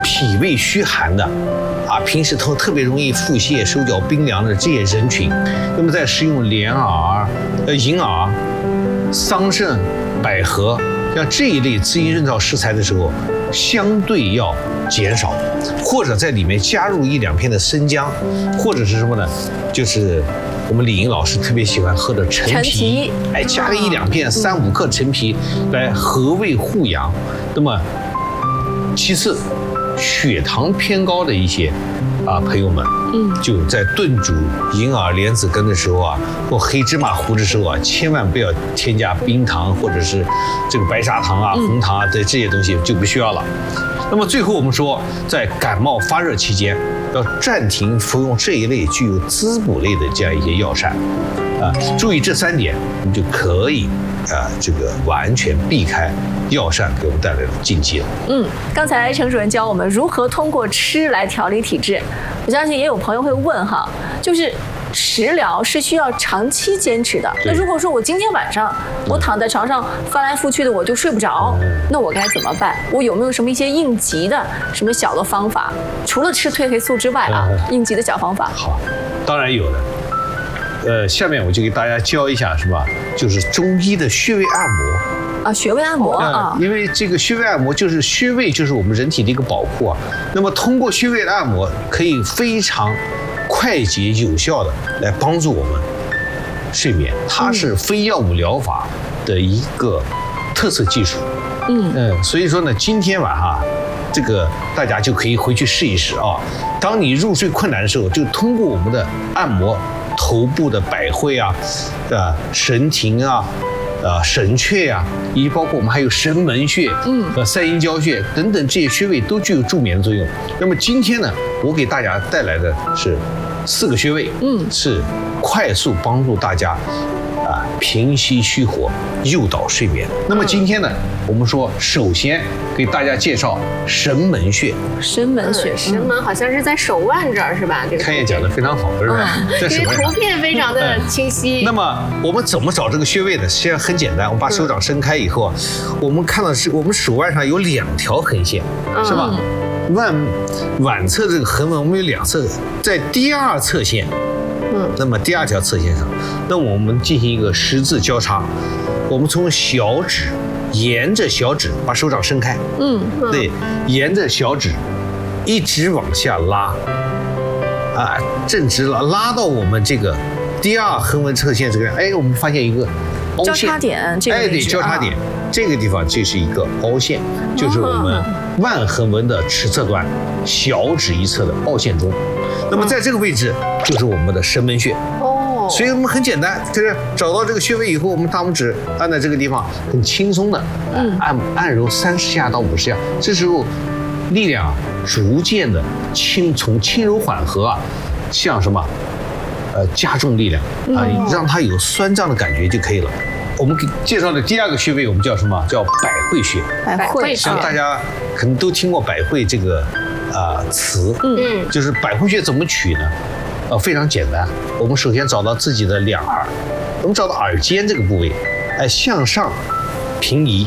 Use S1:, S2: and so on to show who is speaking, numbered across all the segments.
S1: 脾胃虚寒的，平时特别容易腹泻、手脚冰凉的这些人群，那么在食用莲藕、银耳、桑葚、百合像这一类滋阴润燥食材的时候，相对要减少，或者在里面加入1、2片的生姜，或者是什么呢？就是我们李莹老师特别喜欢喝的陈皮，加个1、2片3、5克陈皮来和胃护阳。那么，其次，血糖偏高的一些朋友们，就在炖煮银耳、莲子羹的时候或黑芝麻糊的时候千万不要添加冰糖或者是这个白砂糖红糖这些东西就不需要了。那么最后我们说，在感冒发热期间，要暂停服用这一类具有滋补类的这样一些药膳，注意这3点，我们就可以这个完全避开药膳给我们带来的禁忌了。
S2: 刚才程主任教我们如何通过吃来调理体质，我相信也有朋友会问就是食疗是需要长期坚持的。那如果说我今天晚上我躺在床上翻来覆去的我就睡不着，那我该怎么办？我有没有什么一些应急的什么小的方法？除了吃褪黑素之外应急的小方法？
S1: 好，当然有的。下面我就给大家教一下，是吧？就是中医的穴位按摩。
S2: 穴位按摩
S1: 因为这个穴位按摩就是穴位，就是我们人体的一个保护那么通过穴位的按摩，可以非常快捷有效的来帮助我们睡眠，它是非药物疗法的一个特色技术。所以说呢，今天晚上这个大家就可以回去试一试当你入睡困难的时候，就通过我们的按摩头部的百会神庭神阙以及包括我们还有神门穴、三阴交穴等等这些穴位都具有助眠的作用。那么今天呢，我给大家带来的是4个穴位，是快速帮助大家平息虚火、诱导睡眠。那么今天呢，我们说首先给大家介绍神门穴。
S2: 神门穴，
S3: 神门好像是在手腕这儿是吧？
S1: 开业讲得非常好，是吧？
S3: 因为图片非常的清晰。
S1: 那么我们怎么找这个穴位呢？实际上很简单，我们把手掌伸开以后我们看到是我们手腕上有2条横线，是吧？腕侧这个横纹我们有2侧，在第2侧线。那么第2条侧线上，那我们进行一个十字交叉，我们从小指沿着小指把手掌伸开，对，沿着小指一直往下拉，正直拉到我们这个第2横纹侧线这个，我们发现一个凹陷
S2: 交叉点，这个位置
S1: 对，交叉点这个地方就是一个凹陷，就是我们腕横纹的尺侧端小指一侧的凹陷中。那么在这个位置就是我们的神门穴。所以我们很简单，就是找到这个穴位以后，我们大拇指按在这个地方，很轻松的按揉30下到50下，这时候力量逐渐的从轻柔缓和向什么加重力量让它有酸胀的感觉就可以了。我们给介绍的第2个穴位，我们叫什么？叫百会穴。
S2: 百会穴，
S1: 像大家可能都听过百会这个词，就是百会穴怎么取呢？非常简单，我们首先找到自己的2耳，我们找到耳尖这个部位，向上平移，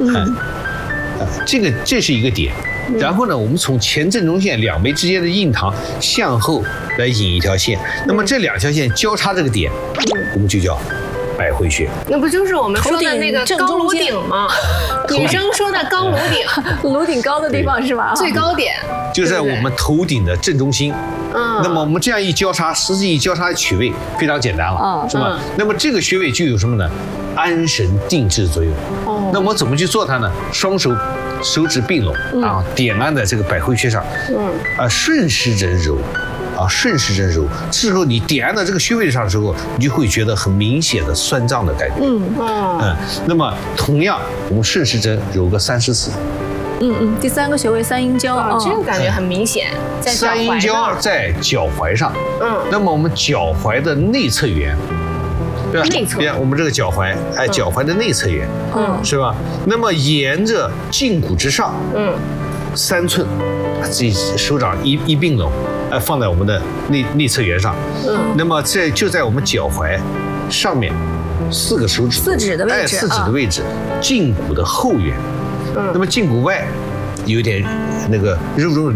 S1: 这是一个点。然后呢，我们从前正中线2眉之间的印堂向后来引一条线，那么这2条线交叉这个点，我们就叫百会穴。
S3: 那不就是我们说的那个高颅顶吗？女生说的高颅顶，
S2: 颅顶高的地方是吧？
S3: 最高点
S1: 就在我们头顶的正中心。那么我们这样一交叉，实际一交叉的取位非常简单了，是吧？那么这个穴位就有什么呢？安神定志作用。那么怎么去做它呢？双手指并拢点按在这个百会穴上，顺时针揉。顺时针揉，这时候你点按到这个穴位上的时候，你就会觉得很明显的酸胀的感觉。那么同样，我们顺时针揉个30次。
S2: 第3个穴位三阴交，
S3: 这个感觉很明显，在脚踝
S1: 三阴交在脚踝上。那么我们脚踝的内侧缘，对吧？
S3: 内侧，
S1: 我们这个脚踝，脚踝的内侧缘，是吧？那么沿着胫骨之上，3寸，自己手掌一并拢。放在我们的内侧缘上，那么就在我们脚踝上面4个手指，
S2: 四指的位置，
S1: 胫骨的后缘，那么胫骨外有点那个肉